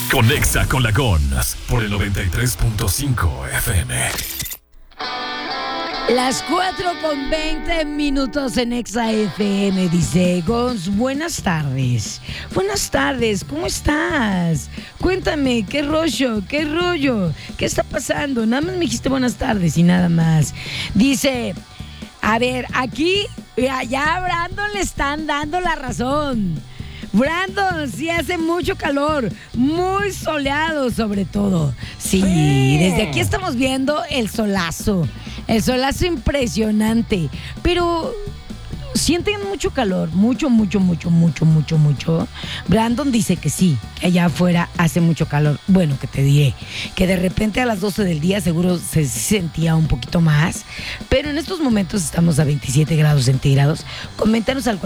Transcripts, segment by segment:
Conexa con la Gons por el 93.5 FM. Las 4:20 en Exa FM, dice Gons. Buenas tardes. Buenas tardes, ¿cómo estás? Cuéntame, ¿qué rollo? ¿Qué rollo? ¿Qué está pasando? Nada más me dijiste buenas tardes y nada más. Dice, a ver, aquí, allá a Brandon le están dando la razón. Brandon, sí hace mucho calor, muy soleado sobre todo. Sí, desde aquí estamos viendo el solazo impresionante. Pero sienten mucho calor, mucho. Brandon dice que sí, que allá afuera hace mucho calor. Bueno, que te diré, que de repente a las 12 del día seguro se sentía un poquito más, pero en estos momentos estamos a 27 grados centígrados. Coméntanos al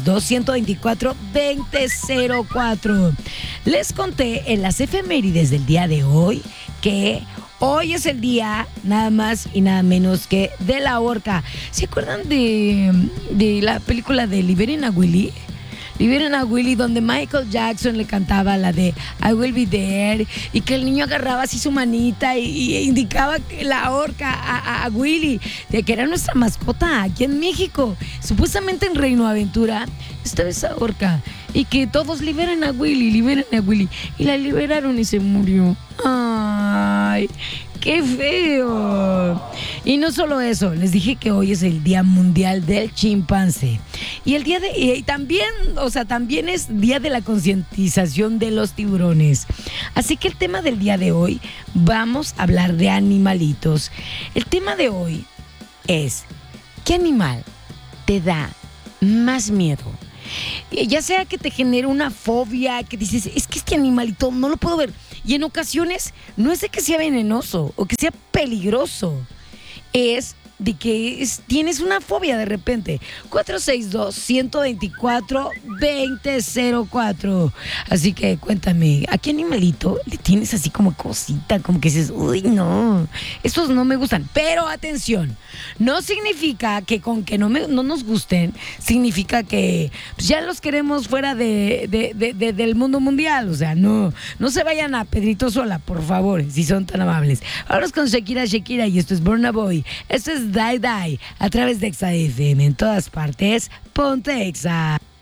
462-124-2004. Les conté en las efemérides del día de hoy que hoy es el día nada más y nada menos que de la horca. ¿Se acuerdan de la película de Liberen a Willy? Liberen a Willy, donde Michael Jackson le cantaba la de I Will Be There, y que el niño agarraba así su manita y indicaba la horca a Willy, de que era nuestra mascota aquí en México. Supuestamente en Reino Aventura estaba esa horca, y que todos liberen a Willy, y la liberaron y se murió. ¡Ay! ¡Qué feo! Y no solo eso, les dije que hoy es el Día Mundial del Chimpancé. Y también es Día de la Concientización de los Tiburones. Así que el tema del día de hoy, vamos a hablar de animalitos. El tema de hoy es, ¿qué animal te da más miedo? Ya sea que te genere una fobia, que dices, es que este animalito no lo puedo ver. Y en ocasiones no es de que sea venenoso o que sea peligroso, es de que tienes una fobia de repente. 462-124-2004. Así que cuéntame, ¿a qué animalito le tienes así como cosita? Como que dices, uy, no, estos no me gustan. Pero atención, no significa que con que no nos gusten, significa que pues, ya los queremos fuera del mundo mundial. O sea, no se vayan a Pedrito Sola, por favor, si son tan amables. Ahora es con Shakira, y esto es Burna Boy. Esto es Die Die a través de Exa FM. En todas partes, ponte Exa.